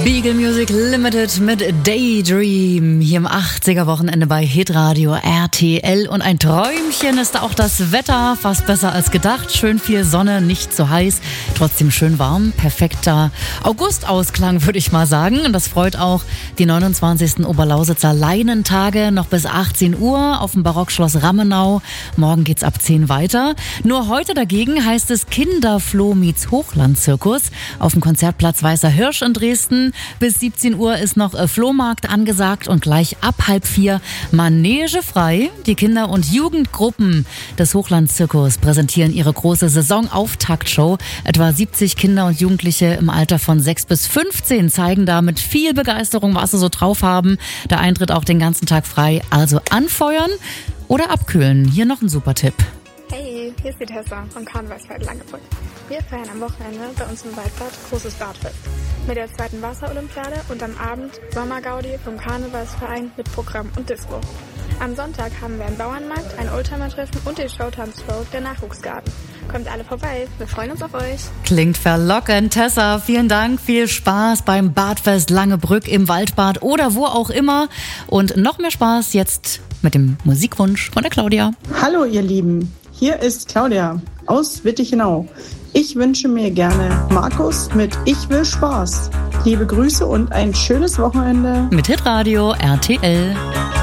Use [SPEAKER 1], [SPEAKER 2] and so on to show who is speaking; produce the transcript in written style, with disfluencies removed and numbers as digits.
[SPEAKER 1] Beagle Music Limited mit Daydream hier im 80er-Wochenende bei Hitradio RTL. Und ein Träumchen ist auch das Wetter, fast besser als gedacht. Schön viel Sonne, nicht so heiß, trotzdem schön warm. Perfekter Augustausklang, würde ich mal sagen. Und das freut auch die 29. Oberlausitzer Leinentage noch bis 18 Uhr auf dem Barockschloss Rammenau. Morgen geht's ab 10 weiter. Nur heute dagegen heißt es Kinderfloh meets Hochlandzirkus auf dem Konzertplatz Weißer Hirsch in Dresden. Bis 17 Uhr ist noch Flohmarkt angesagt und gleich ab 3:30 Manege frei. Die Kinder- und Jugendgruppen des Hochlandzirkus präsentieren ihre große Saisonauftaktshow. Etwa 70 Kinder und Jugendliche im Alter von 6 bis 15 zeigen da mit viel Begeisterung, was sie so drauf haben. Der Eintritt auch den ganzen Tag frei. Also anfeuern oder abkühlen. Hier noch ein super Tipp.
[SPEAKER 2] Hey, hier ist die Tessa vom Karnevalsfeld Langebrück. Wir feiern am Wochenende bei uns im Waldbad großes Badfest mit der 2. Wasserolympiade und am Abend Sommergaudi vom Karnevalsverein mit Programm und Disco. Am Sonntag haben wir einen Bauernmarkt, ein Oldtimer-Treffen und den Showtanzshow der Nachwuchsgarten. Kommt alle vorbei, wir freuen uns auf euch.
[SPEAKER 1] Klingt verlockend. Tessa, vielen Dank, viel Spaß beim Badfest Langebrück im Waldbad oder wo auch immer. Und noch mehr Spaß jetzt mit dem Musikwunsch von der Claudia.
[SPEAKER 3] Hallo ihr Lieben, hier ist Claudia aus Wittichenau. Ich wünsche mir gerne Markus mit Ich will Spaß. Liebe Grüße und ein schönes Wochenende.
[SPEAKER 1] Mit Hitradio RTL.